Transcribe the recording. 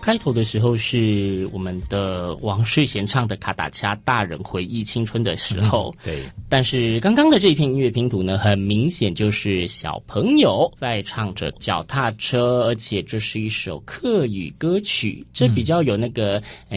开头的时候是我们的王世贤唱的卡达恰大人回忆青春的时候， 对。 但是刚刚的这一片音乐拼图呢，很明显就是小朋友在唱着脚踏车，而且这是一首客语歌曲，这比较有那个